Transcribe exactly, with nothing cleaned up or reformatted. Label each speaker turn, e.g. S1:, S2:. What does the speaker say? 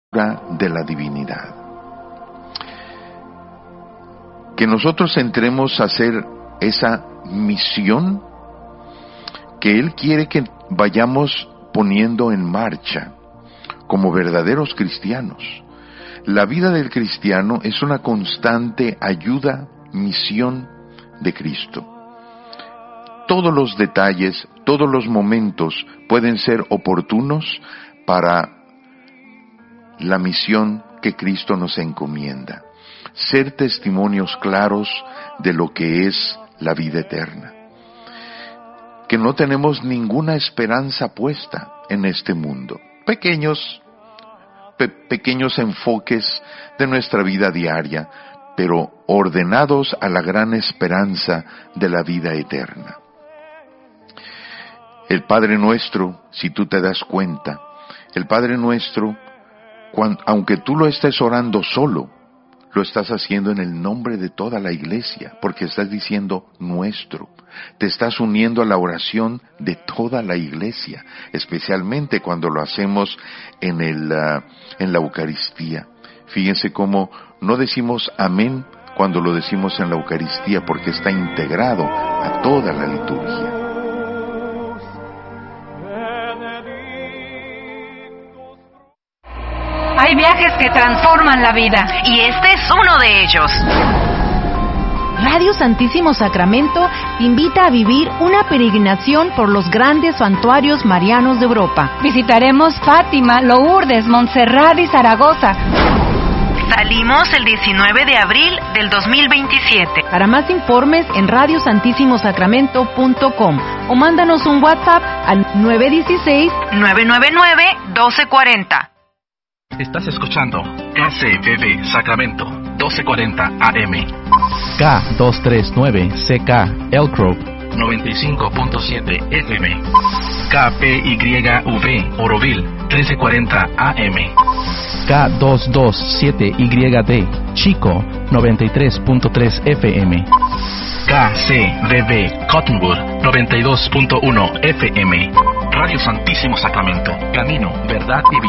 S1: de la divinidad. Que nosotros entremos a hacer esa misión que Él quiere que vayamos poniendo en marcha como verdaderos cristianos. La vida del cristiano es una constante ayuda, misión de Cristo. Todos los detalles, todos los momentos pueden ser oportunos para la misión que Cristo nos encomienda. Ser testimonios claros de lo que es la vida eterna. Que no tenemos ninguna esperanza puesta en este mundo. Pequeños, pe- pequeños enfoques de nuestra vida diaria, pero ordenados a la gran esperanza de la vida eterna. El Padre Nuestro, si tú te das cuenta, el Padre Nuestro, cuando, aunque tú lo estés orando solo, lo estás haciendo en el nombre de toda la iglesia, porque estás diciendo nuestro. Te estás uniendo a la oración de toda la iglesia, especialmente cuando lo hacemos en, el, uh, en la Eucaristía. Fíjense cómo no decimos amén cuando lo decimos en la Eucaristía, porque está integrado a toda la liturgia.
S2: Hay viajes que transforman la vida,
S3: y este es uno de ellos.
S4: Radio Santísimo Sacramento te invita a vivir una peregrinación por los grandes santuarios marianos de Europa.
S2: Visitaremos Fátima, Lourdes, Montserrat y Zaragoza.
S3: Salimos el diecinueve de abril del dos mil veintisiete.
S4: Para más informes en radio santísimo sacramento punto com o mándanos un WhatsApp al nueve uno seis,
S3: nueve nueve nueve, uno dos cuatro cero.
S5: Estás escuchando K C B B Sacramento, doce cuarenta A M.
S6: K doscientos treinta y nueve C K Elk Grove,
S5: noventa y cinco punto siete F M. K P Y V Oroville, trece cuarenta A M.
S6: K doscientos veintisiete Y D Chico, noventa y tres punto tres F M.
S5: K C B B Cottonwood, noventa y dos punto uno F M. Radio Santísimo Sacramento, camino, verdad y vida.